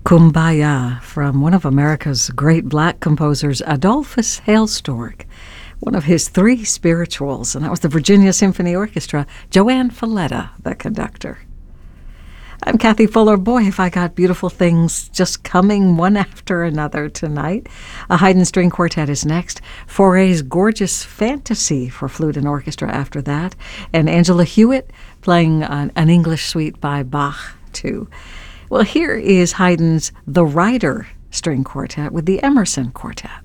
Kumbaya from one of America's great black composers, Adolphus Hailstork, one of his three spirituals, and that was the Virginia Symphony Orchestra, Joanne Falletta, the conductor. I'm Kathy Fuller. Boy, have I got beautiful things just coming one after another tonight. A Haydn String Quartet is next. Fauré's gorgeous Fantasy for flute and orchestra after that. And Angela Hewitt playing an English suite by Bach, too. Well, here is Haydn's The Rider String Quartet with the Emerson Quartet.